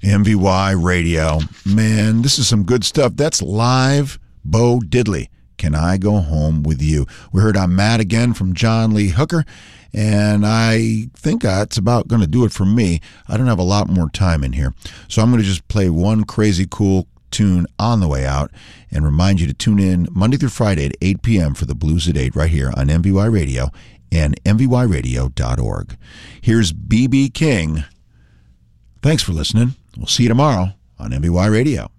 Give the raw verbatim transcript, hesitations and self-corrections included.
M V Y Radio. Man, this is some good stuff. That's live Bo Diddley. Can I Go Home With You? We heard I'm Mad Again from John Lee Hooker, and I think that's about going to do it for me. I don't have a lot more time in here, so I'm going to just play one crazy cool tune on the way out and remind you to tune in Monday through Friday at eight p.m. for the Blues at eight right here on M V Y Radio and M V Y radio dot org. Here's B B King. Thanks for listening. We'll see you tomorrow on M V Y Radio.